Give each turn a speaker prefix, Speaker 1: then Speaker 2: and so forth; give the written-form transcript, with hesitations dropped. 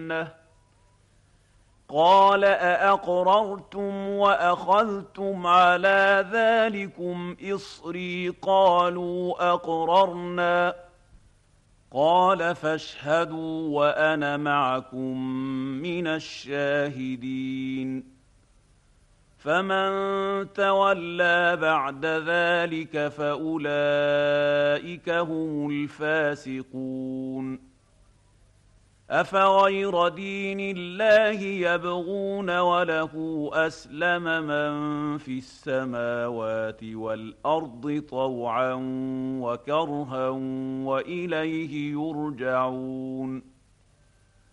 Speaker 1: الجنة قال أأقررتم وأخذتم على ذلكم إصري قالوا أقررنا قال فاشهدوا وأنا معكم من الشاهدين فمن تولى بعد ذلك فأولئك هم الفاسقون أفغير دين الله يبغون وله أسلم من في السماوات والأرض طوعا وكرها وإليه يرجعون